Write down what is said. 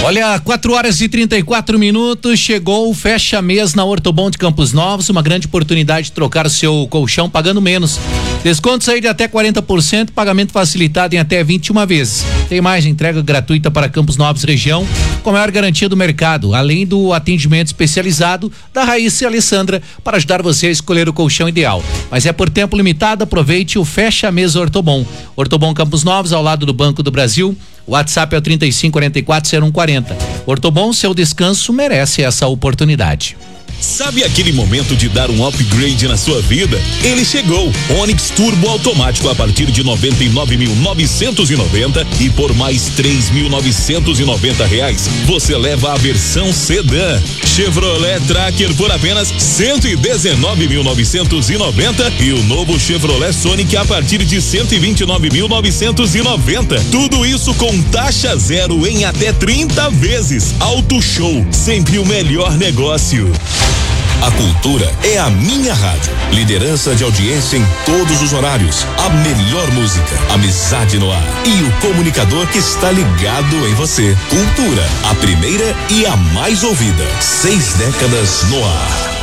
Olha, 4h34, chegou o fecha mês na Ortobon de Campos Novos, uma grande oportunidade de trocar o seu colchão pagando menos. Descontos aí de até 40%, pagamento facilitado em até 21 vezes. Tem mais entrega gratuita para Campos Novos região, com a maior garantia do mercado, além do atendimento especializado da Raíssa e Alessandra para ajudar você a escolher o colchão ideal. Mas é por tempo limitado, aproveite o fecha mês Ortobon. Ortobon Campos Novos, ao lado do Banco do Brasil. O WhatsApp é o 3544-0140. Ortobon, seu descanso merece essa oportunidade. Sabe aquele momento de dar um upgrade na sua vida? Ele chegou. Onix Turbo automático a partir de 99.990 e por mais R$3.990 você leva a versão sedã. Chevrolet Tracker por apenas R$119.990 e o novo Chevrolet Sonic a partir de R$129.990. Tudo isso com taxa zero em até 30 vezes. Auto Show, sempre o melhor negócio. A Cultura é a minha rádio. Liderança de audiência em todos os horários. A melhor música, amizade no ar. E o comunicador que está ligado em você. Cultura, a primeira e a mais ouvida. 6 décadas no ar.